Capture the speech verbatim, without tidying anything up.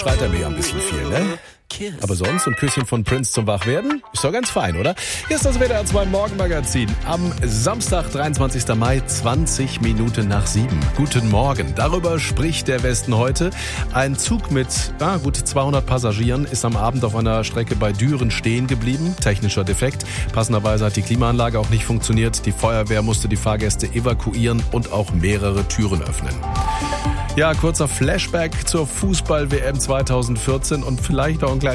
Streit er mir ein bisschen viel, ne? Aber sonst ein Küsschen von Prince zum Wachwerden? Ist doch ganz fein, oder? Hier ist das W D R zwei Morgenmagazin am Samstag, dreiundzwanzigsten Mai, zwanzig Minuten nach sieben. Guten Morgen. Darüber spricht der Westen heute. Ein Zug mit ah, gut zweihundert Passagieren ist am Abend auf einer Strecke bei Düren stehen geblieben. Technischer Defekt. Passenderweise hat die Klimaanlage auch nicht funktioniert. Die Feuerwehr musste die Fahrgäste evakuieren und auch mehrere Türen öffnen. Ja, kurzer Flashback zur Fußball-W M zweitausendvierzehn und vielleicht auch ein kleines